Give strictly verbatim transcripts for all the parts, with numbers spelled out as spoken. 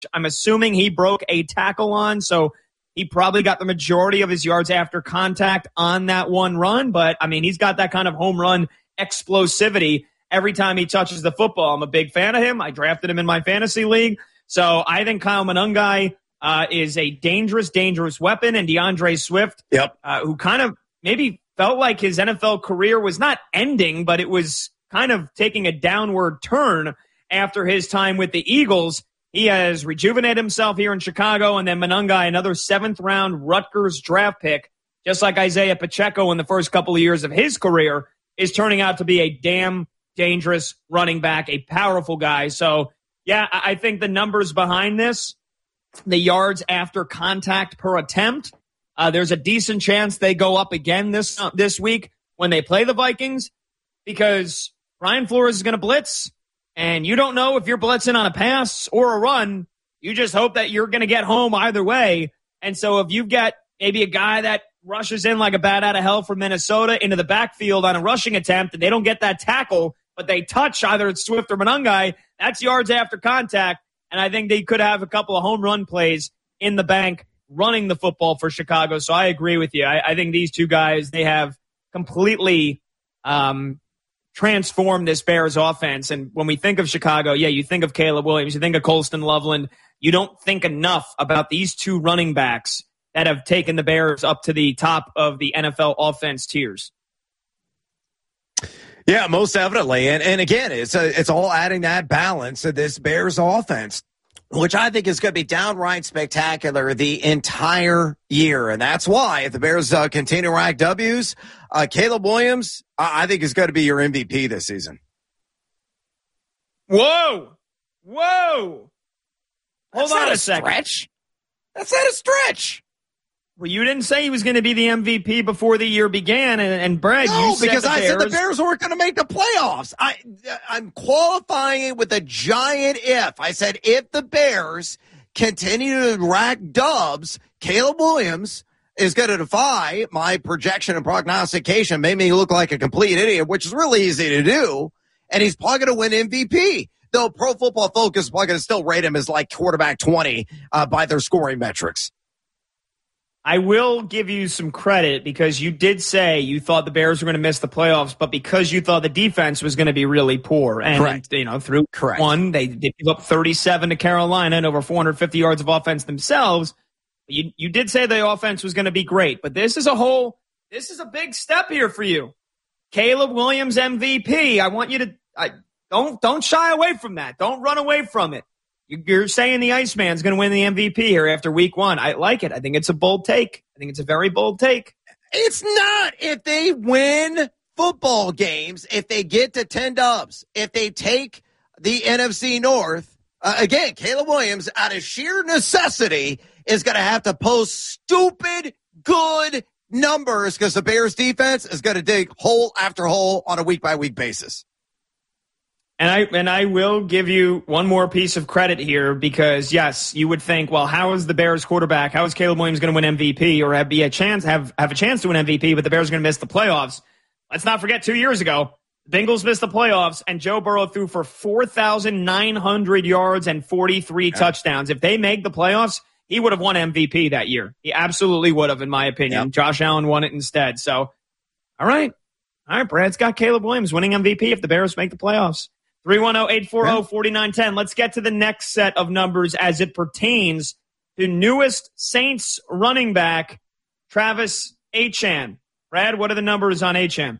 I'm assuming he broke a tackle on, so he probably got the majority of his yards after contact on that one run. But, I mean, he's got that kind of home run explosivity every time he touches the football. I'm a big fan of him. I drafted him in my fantasy league. So I think Kyle Monangai uh, is a dangerous, dangerous weapon. And DeAndre Swift, yep. uh, who kind of maybe felt like his N F L career was not ending, but it was kind of taking a downward turn after his time with the Eagles. He has rejuvenated himself here in Chicago. And then Monangai, another seventh-round Rutgers draft pick, just like Isaiah Pacheco in the first couple of years of his career, is turning out to be a damn dangerous running back, a powerful guy. So, yeah, I think the numbers behind this, the yards after contact per attempt, uh, there's a decent chance they go up again this uh, this week when they play the Vikings, because Brian Flores is going to blitz, and you don't know if you're blitzing on a pass or a run. You just hope that you're going to get home either way. And so if you've got maybe a guy that rushes in like a bat out of hell from Minnesota into the backfield on a rushing attempt, and they don't get that tackle, but they touch either it's Swift or Monangai, that's yards after contact. And I think they could have a couple of home run plays in the bank running the football for Chicago. So I agree with you. I, I think these two guys, they have completely um, transformed this Bears offense. And when we think of Chicago, yeah, you think of Caleb Williams, you think of Colston Loveland. You don't think enough about these two running backs that have taken the Bears up to the top of the N F L offense tiers. Yeah, most definitely. And and again, it's a, it's all adding that balance of this Bears offense, which I think is going to be downright spectacular the entire year. And that's why if the Bears uh, continue to rack W's, uh, Caleb Williams, I, I think is going to be your M V P this season. Whoa. Whoa. Hold That's on not a, a second. Stretch. That's not a stretch. Well, you didn't say he was going to be the M V P before the year began, and, and Brad, no, you said because the I Bears. said the Bears weren't going to make the playoffs. I, I'm qualifying it with a giant if. I said if the Bears continue to rack dubs, Caleb Williams is going to defy my projection and prognostication, made me look like a complete idiot, which is really easy to do, and he's probably going to win M V P. Though Pro Football Focus is probably going to still rate him as like quarterback twenty uh, by their scoring metrics. I will give you some credit because you did say you thought the Bears were going to miss the playoffs, but because you thought the defense was going to be really poor. And, Correct. you know, through Correct. one, they, they gave up thirty-seven to Carolina and over four hundred fifty yards of offense themselves. You, you did say the offense was going to be great, but this is a whole, this is a big step here for you. Caleb Williams M V P. I want you to, I, don't, don't shy away from that. Don't run away from it. You're saying the Iceman's going to win the M V P here after week one. I like it. I think it's a bold take. I think it's a very bold take. It's not. If they win football games, if they get to ten dubs, if they take the N F C North, uh, again, Caleb Williams, out of sheer necessity, is going to have to post stupid good numbers because the Bears defense is going to dig hole after hole on a week-by-week basis. And I and I will give you one more piece of credit here because, yes, you would think, well, how is the Bears quarterback, how is Caleb Williams going to win M V P or have be a chance have, have a chance to win M V P, but the Bears are going to miss the playoffs? Let's not forget two years ago, the Bengals missed the playoffs and Joe Burrow threw for four thousand nine hundred yards and forty-three yeah. touchdowns. If they make the playoffs, he would have won M V P that year. He absolutely would have, in my opinion. Yep. Josh Allen won it instead. So, all right. All right, Brad's got Caleb Williams winning M V P if the Bears make the playoffs. three one zero, eight four zero, four nine one zero. Let's get to the next set of numbers as it pertains to newest Saints running back, Travis Etienne. Brad, what are the numbers on Etienne?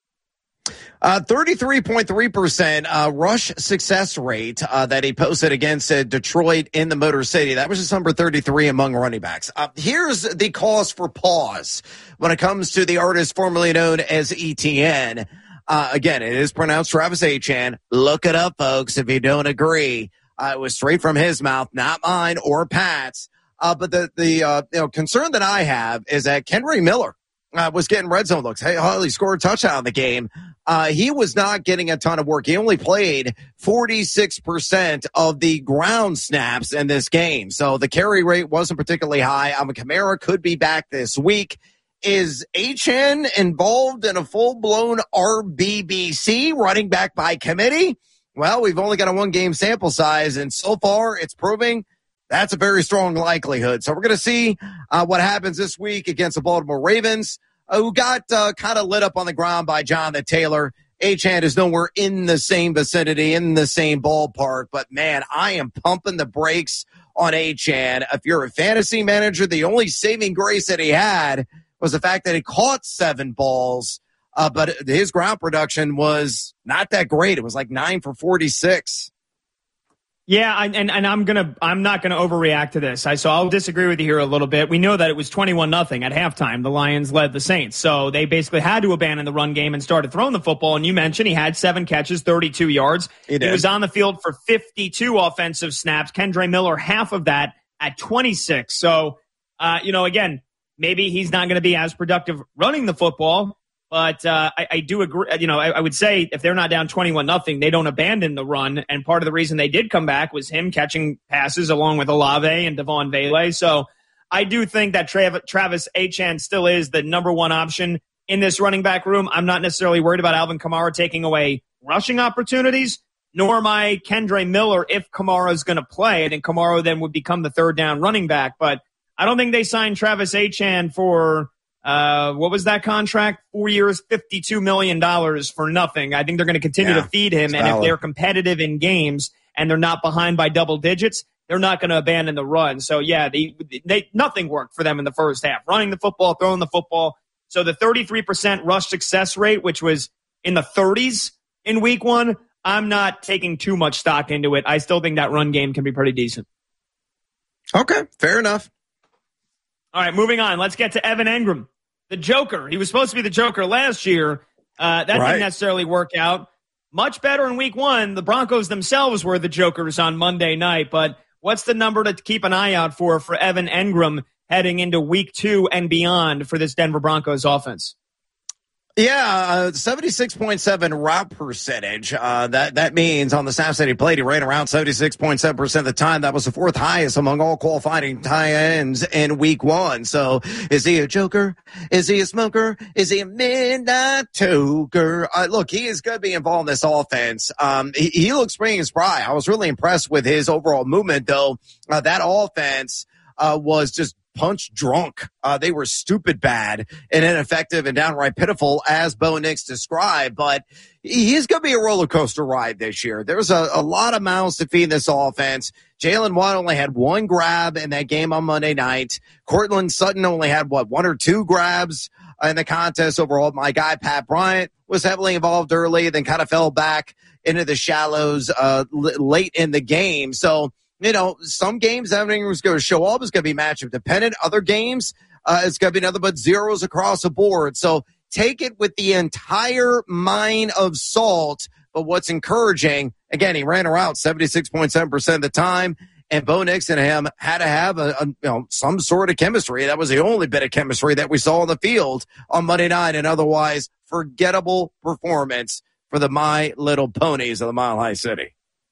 Uh, thirty-three point three percent uh, rush success rate uh, that he posted against uh, Detroit in the Motor City. That was just number thirty-three among running backs. Uh, here's the cause for pause when it comes to the artist formerly known as Etienne. Uh, again, it is pronounced Travis Etienne. Look it up, folks, if you don't agree. Uh, it was straight from his mouth, not mine or Pat's. Uh, but the, the, uh, you know, concern that I have is that Kendre Miller, uh, was getting red zone looks. Hey, Harley scored a touchdown in the game. Uh, he was not getting a ton of work. He only played forty-six percent of the ground snaps in this game. So the carry rate wasn't particularly high. Alvin Kamara could be back this week. Is H N involved in a full-blown R B B C, running back by committee? Well, we've only got a one-game sample size, and so far it's proving That's a very strong likelihood. So we're going to see uh, what happens this week against the Baltimore Ravens, uh, who got uh, kind of lit up on the ground by Jonathan Taylor. Achane is nowhere in the same vicinity, in the same ballpark. But, man, I am pumping the brakes on Achane. If you're a fantasy manager, the only saving grace that he had was the fact that he caught seven balls. Uh, but his ground production was not that great. It was like nine for forty-six. Yeah, I, and and I'm gonna I'm not gonna overreact to this. I so I'll disagree with you here a little bit. We know that it was twenty-one nothing at halftime. The Lions led the Saints, so they basically had to abandon the run game and started throwing the football. And you mentioned he had seven catches, thirty-two yards. He, he was on the field for fifty-two offensive snaps. Kendre Miller, half of that at twenty-six. So, uh, you know, again, maybe he's not going to be as productive running the football. But uh, I, I do agree. You know, I, I would say if they're not down twenty-one nothing, they don't abandon the run. And part of the reason they did come back was him catching passes along with Olave and Devon Vele. So I do think that Trav- Travis Achane still is the number one option in this running back room. I'm not necessarily worried about Alvin Kamara taking away rushing opportunities, nor am I Kendre Miller if Kamara is going to play. And then Kamara then would become the third down running back. But I don't think they signed Travis Achane for – Uh, what was that contract? Four years, fifty-two million dollars for nothing. I think they're going to continue yeah, to feed him. And if they're competitive in games and they're not behind by double digits, they're not going to abandon the run. So, yeah, they, they nothing worked for them in the first half. Running the football, throwing the football. So the thirty-three percent rush success rate, which was in the thirties in week one, I'm not taking too much stock into it. I still think that run game can be pretty decent. Okay, fair enough. All right, moving on. Let's get to Evan Engram. The Joker. He was supposed to be the Joker last year. Uh, that right. didn't necessarily work out. Much better in week one. The Broncos themselves were the Jokers on Monday night. But what's the number to keep an eye out for for Evan Engram heading into week two and beyond for this Denver Broncos offense? Yeah, uh, seventy-six point seven route percentage. Uh, that, that means on the snaps that he played, he ran around seventy-six point seven percent of the time. That was the fourth highest among all qualifying tight ends in week one. So is he a joker? Is he a smoker? Is he a midnight toker? Uh, look, he is going to be involved in this offense. Um, he, he looks spring and spry. I was really impressed with his overall movement, though. Uh, that offense uh, was just punch drunk. Uh, they were stupid bad and ineffective and downright pitiful, as Bo Nix described. But he's going to be a roller coaster ride this year. There's a, a lot of mouths to feed in this offense. Jalen Watt only had one grab in that game on Monday night. Cortland Sutton only had, what, one or two grabs in the contest overall. My guy, Pat Bryant, was heavily involved early, then kind of fell back into the shallows uh, l- late in the game. So, you know, some games Evan Ingram's going to show up. It's going to be matchup dependent. Other games, uh, it's going to be nothing but zeros across the board. So take it with the entire mine of salt. But what's encouraging, again, he ran around seventy-six point seven percent of the time, and Bo Nix and him had to have a, a you know some sort of chemistry. That was the only bit of chemistry that we saw on the field on Monday night, and otherwise forgettable performance for the My Little Ponies of the Mile High City.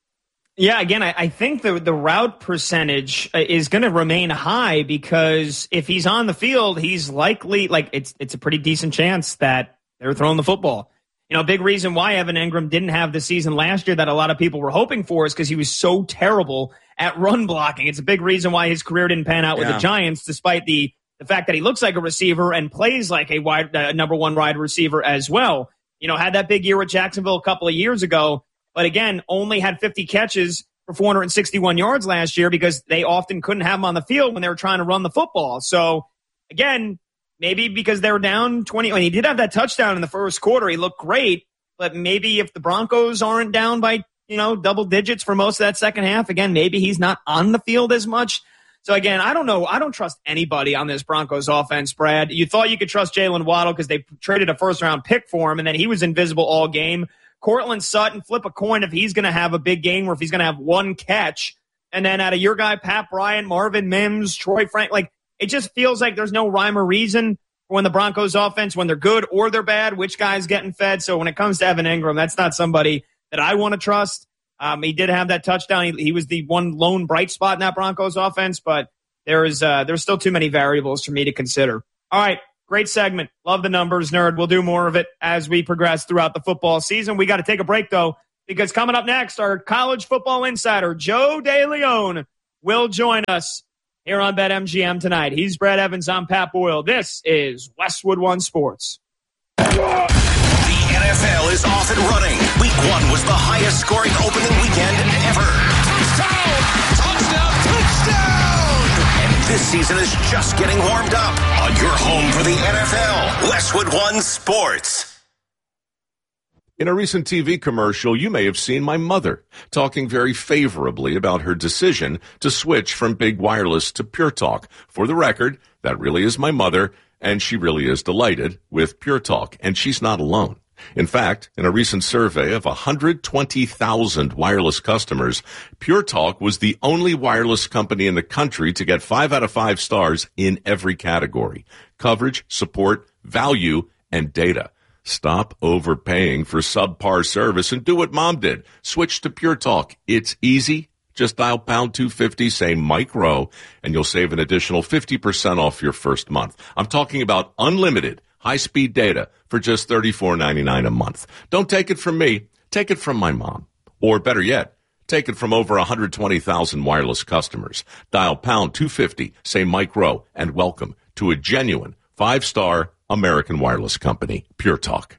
Yeah, again, I, I think the the route percentage is going to remain high because if he's on the field, he's likely, like, it's it's a pretty decent chance that they're throwing the football. You know, a big reason why Evan Engram didn't have the season last year that a lot of people were hoping for is because he was so terrible at run blocking. It's a big reason why his career didn't pan out with yeah. the Giants, despite the the fact that he looks like a receiver and plays like a wide uh, number one wide receiver as well. You know, had that big year with Jacksonville a couple of years ago. But again, only had fifty catches for four hundred sixty-one yards last year because they often couldn't have him on the field when they were trying to run the football. So, again, maybe because they were down twenty. When he did have that touchdown in the first quarter, he looked great. But maybe if the Broncos aren't down by, you know, double digits for most of that second half, again, maybe he's not on the field as much. So, again, I don't know. I don't trust anybody on this Broncos offense, Brad. You thought you could trust Jalen Waddle because they traded a first-round pick for him, and then he was invisible all game. Cortland Sutton, flip a coin if he's going to have a big game or if he's going to have one catch. And then out of your guy, Pat Bryant, Marvin Mims, Troy Frank, like, it just feels like there's no rhyme or reason for when the Broncos offense, when they're good or they're bad, which guy's getting fed. So when it comes to Evan Engram, that's not somebody that I want to trust. Um, he did have that touchdown. He, he was the one lone bright spot in that Broncos offense, but there is uh, there's still too many variables for me to consider. All right. Great segment. Love the numbers, nerd. We'll do more of it as we progress throughout the football season. We got to take a break, though, because coming up next, our college football insider, Joe DeLeon, will join us here on BetMGM tonight. He's Brad Evans. I'm Pat Boyle. This is Westwood One Sports. The N F L is off and running. Week one was the highest scoring opening weekend ever. Touchdown! Touchdown! Touchdown! And this season is just getting warmed up on your home for the N F L, Westwood One Sports. In a recent T V commercial, you may have seen my mother talking very favorably about her decision to switch from big wireless to Pure Talk. For the record, that really is my mother, and she really is delighted with Pure Talk, and she's not alone. In fact, in a recent survey of one hundred twenty thousand wireless customers, Pure Talk was the only wireless company in the country to get five out of five stars in every category: coverage, support, value, and data. Stop overpaying for subpar service and do what Mom did. Switch to Pure Talk. It's easy. Just dial pound two fifty, say Mike Rowe, and you'll save an additional fifty percent off your first month. I'm talking about unlimited high-speed data for just thirty-four ninety-nine a month. Don't take it from me. Take it from my mom. Or better yet, take it from over one hundred twenty thousand wireless customers. Dial pound two fifty, say Mike Rowe, and welcome to a genuine five-star American wireless company, Pure Talk.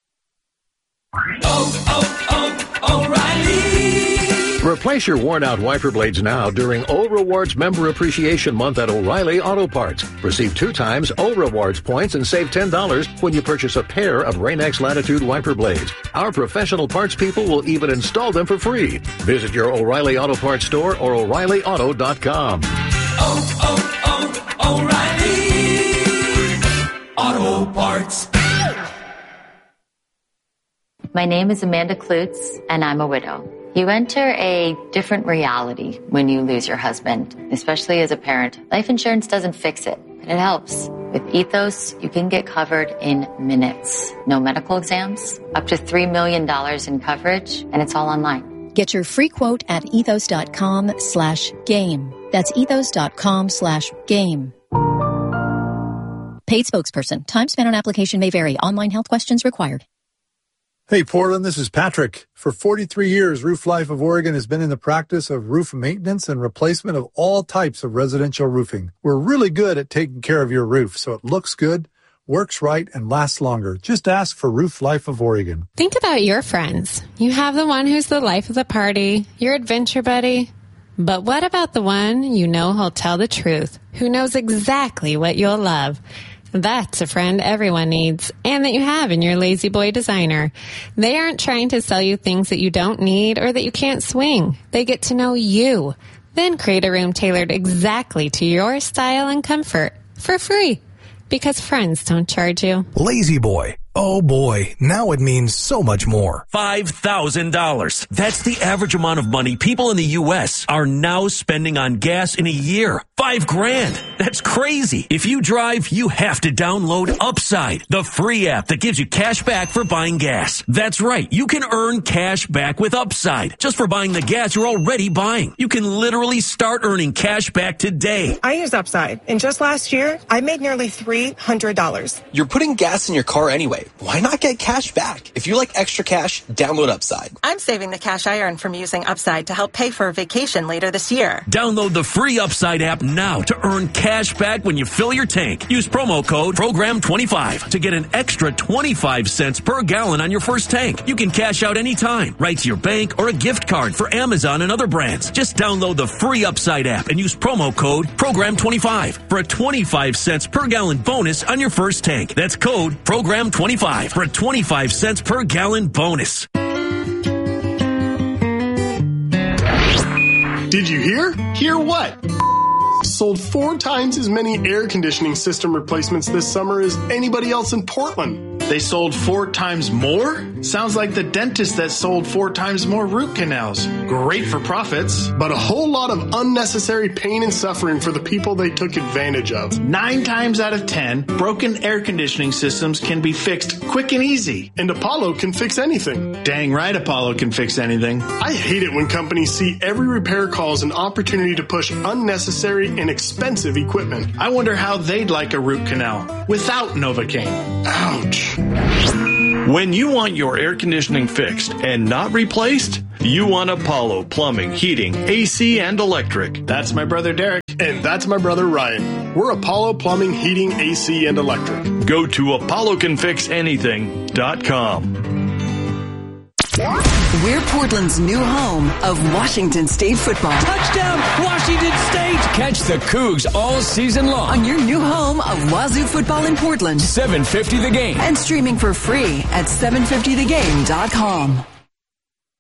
Oh, oh, oh, O'Reilly! Replace your worn-out wiper blades now during O Rewards Member Appreciation Month at O'Reilly Auto Parts. Receive two times O Rewards points and save ten dollars when you purchase a pair of Rain-X Latitude wiper blades. Our professional parts people will even install them for free. Visit your O'Reilly Auto Parts store or O'Reilly Auto dot com. Oh, oh, oh, O'Reilly Auto Parts. My name is Amanda Klutz, and I'm a widow. You enter a different reality when you lose your husband, especially as a parent. Life insurance doesn't fix it, but it helps. With Ethos, you can get covered in minutes. No medical exams, up to three million dollars in coverage, and it's all online. Get your free quote at ethos.com slash game. That's ethos.com slash game. Paid spokesperson. Time spent on application may vary. Online health questions required. Hey, Portland, this is Patrick. For forty-three years, Roof Life of Oregon has been in the practice of roof maintenance and replacement of all types of residential roofing. We're really good at taking care of your roof so it looks good, works right, and lasts longer. Just ask for Roof Life of Oregon. Think about your friends. You have the one who's the life of the party, your adventure buddy. But what about the one you know who'll tell the truth, who knows exactly what you'll love? That's a friend everyone needs, and that you have in your Lazy Boy designer. They aren't trying to sell you things that you don't need or that you can't swing. They get to know you, then create a room tailored exactly to your style and comfort for free, because friends don't charge you. Lazy Boy. Oh boy, now it means so much more. five thousand dollars. That's the average amount of money people in the U S are now spending on gas in a year. Five grand. That's crazy. If you drive, you have to download Upside, the free app that gives you cash back for buying gas. That's right. You can earn cash back with Upside just for buying the gas you're already buying. You can literally start earning cash back today. I use Upside, and just last year, I made nearly three hundred dollars. You're putting gas in your car anyway. Why not get cash back? If you like extra cash, download Upside. I'm saving the cash I earn from using Upside to help pay for a vacation later this year. Download the free Upside app now to earn cash back when you fill your tank. Use promo code program twenty-five to get an extra twenty-five cents per gallon on your first tank. You can cash out anytime, right to your bank or a gift card for Amazon and other brands. Just download the free Upside app and use promo code program twenty-five for a twenty-five cents per gallon bonus on your first tank. That's code program twenty-five for a twenty-five cents per gallon bonus. Did you hear? Hear what? Sold four times as many air conditioning system replacements this summer as anybody else in Portland. They sold four times more? Sounds like the dentist that sold four times more root canals. Great for profits. But a whole lot of unnecessary pain and suffering for the people they took advantage of. Nine times out of ten, broken air conditioning systems can be fixed quick and easy. And Apollo can fix anything. Dang right Apollo can fix anything. I hate it when companies see every repair call as an opportunity to push unnecessary and expensive equipment. I wonder how they'd like a root canal without Novocaine. Ouch. When you want your air conditioning fixed and not replaced, you want Apollo Plumbing, Heating, A C, and Electric. That's my brother Derek. And that's my brother Ryan. We're Apollo Plumbing, Heating, A C, and Electric. Go to apollo can fix anything dot com. We're Portland's new home of Washington State football. Touchdown, Washington State! Catch the Cougs all season long on your new home of Wazoo football in Portland. seven fifty The Game. And streaming for free at seven fifty the game dot com.